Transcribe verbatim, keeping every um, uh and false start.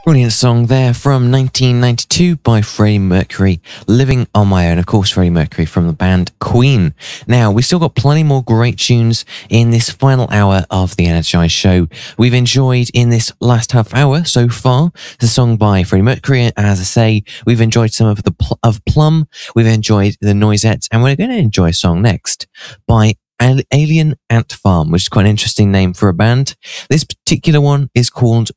Brilliant song there from nineteen ninety-two by Freddie Mercury, Living on My Own. Of course, Freddie Mercury from the band Queen. Now, we've still got plenty more great tunes in this final hour of the Energize Show. We've enjoyed in this last half hour so far the song by Freddie Mercury. As I say, we've enjoyed some of the pl- of Plum. We've enjoyed the Noisettes, and we're going to enjoy a song next by Alien Ant Farm, which is quite an interesting name for a band. This particular one is called